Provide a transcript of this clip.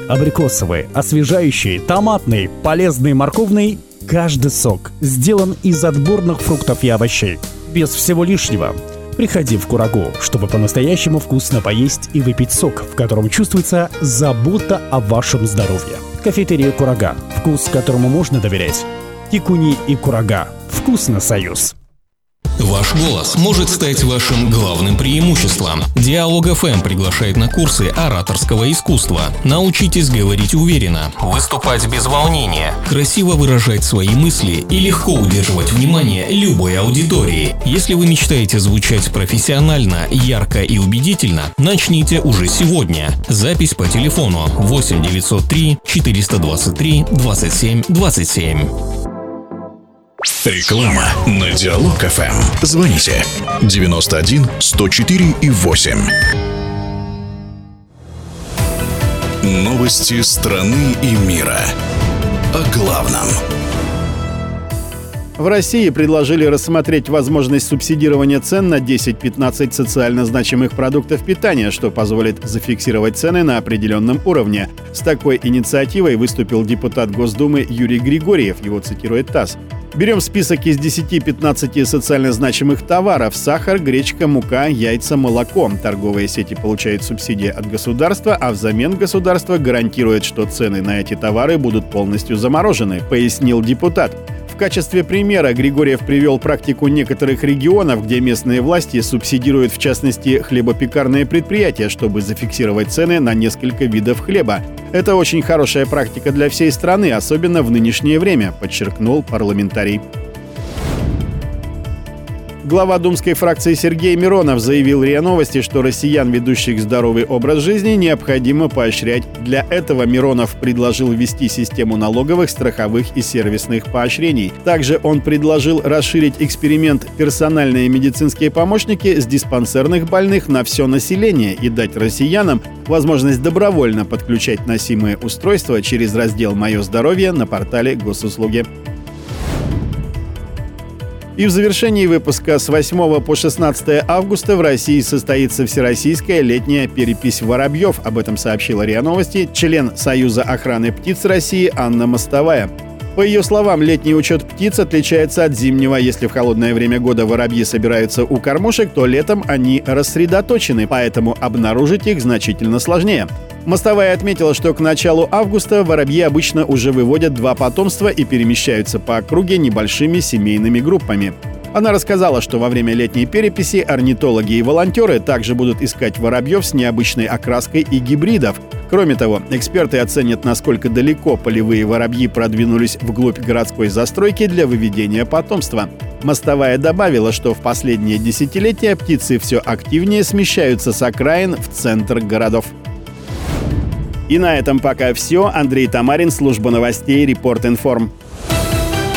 Абрикосовый, освежающий, томатный, полезный, морковный – каждый сок сделан из отборных фруктов и овощей. Без всего лишнего. Приходи в Курагу, чтобы по-настоящему вкусно поесть и выпить сок, в котором чувствуется забота о вашем здоровье. Кафетерия Курага. Вкус, которому можно доверять. Тикуни и Курага. Вкус на союз. Ваш голос может стать вашим главным преимуществом. Диалог ФМ приглашает на курсы ораторского искусства. Научитесь говорить уверенно, выступать без волнения, красиво выражать свои мысли и легко удерживать внимание любой аудитории. Если вы мечтаете звучать профессионально, ярко и убедительно, начните уже сегодня. Запись по телефону 8 903 423 27 27. Реклама на Диалог ФМ. Звоните 91 104 и 8. Новости страны и мира. О главном. В России предложили рассмотреть возможность субсидирования цен на 10-15 социально значимых продуктов питания, что позволит зафиксировать цены на определенном уровне. С такой инициативой выступил депутат Госдумы Юрий Григорьев, его цитирует ТАСС. Берем список из 10-15 социально значимых товаров: сахар, гречка, мука, яйца, молоко. Торговые сети получают субсидии от государства, а взамен государство гарантирует, что цены на эти товары будут полностью заморожены, пояснил депутат. В качестве примера Григорьев привел практику некоторых регионов, где местные власти субсидируют, в частности, хлебопекарные предприятия, чтобы зафиксировать цены на несколько видов хлеба. Это очень хорошая практика для всей страны, особенно в нынешнее время, подчеркнул парламентарий. Глава думской фракции Сергей Миронов заявил РИА Новости, что россиян, ведущих здоровый образ жизни, необходимо поощрять. Для этого Миронов предложил ввести систему налоговых, страховых и сервисных поощрений. Также он предложил расширить эксперимент «Персональные медицинские помощники» с диспансерных больных на все население и дать россиянам возможность добровольно подключать носимые устройства через раздел «Мое здоровье» на портале Госуслуги. И в завершении выпуска: с 8 по 16 августа в России состоится всероссийская летняя перепись воробьев. Об этом сообщила РИА Новости член Союза охраны птиц России Анна Мостовая. По ее словам, летний учет птиц отличается от зимнего. Если в холодное время года воробьи собираются у кормушек, то летом они рассредоточены, поэтому обнаружить их значительно сложнее. Мостовая отметила, что к началу августа воробьи обычно уже выводят 2 потомства и перемещаются по округе небольшими семейными группами. Она рассказала, что во время летней переписи орнитологи и волонтеры также будут искать воробьев с необычной окраской и гибридов. Кроме того, эксперты оценят, насколько далеко полевые воробьи продвинулись вглубь городской застройки для выведения потомства. Мостовая добавила, что в последние десятилетия птицы все активнее смещаются с окраин в центр городов. И на этом пока все. Андрей Тамарин, служба новостей «Репорт Информ».